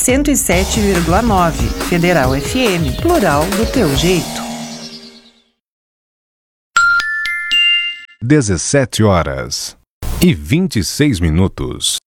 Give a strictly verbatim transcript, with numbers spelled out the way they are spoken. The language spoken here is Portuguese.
cento e sete vírgula nove. Federal F M, plural do teu jeito. dezessete horas e vinte e seis minutos.